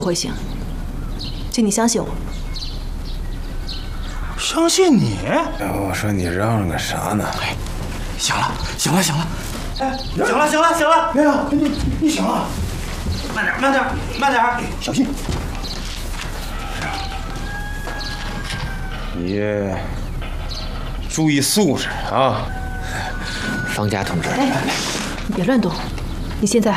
会行，请你相信我。 相信你？ 我说你嚷嚷个啥呢？ 哎，行了，行了，行了，哎，行了，行了，行了，没有，你行了，慢点，慢点，慢点，小心。 你注意素质啊！ 方家同志， 哎，你别乱动，你现在